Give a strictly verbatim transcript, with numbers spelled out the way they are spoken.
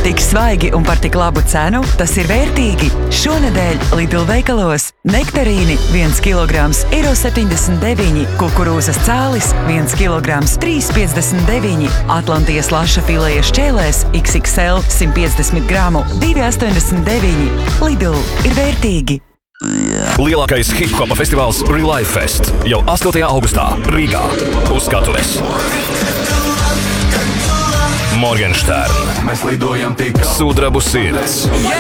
Tik svaigi un par tik labu cenu, tas ir vērtīgi. Šonedēļ Lidl veikalos nektarīni viens kilograms eiro septiņdesmit deviņi, kukurūzas cālis viens kilograms trīs piecdesmit deviņi, Atlantijas laša fileja šķēlēs iks iks el simt piecdesmit gramu divi astoņdesmit deviņi. Lidl ir vērtīgi. Lielākais hip-hopa festivāls Relive Fest jau astotajā augustā Rīgā uz skatuves. Morgenstern, Mēs lidojam tik Sudrabu sirds,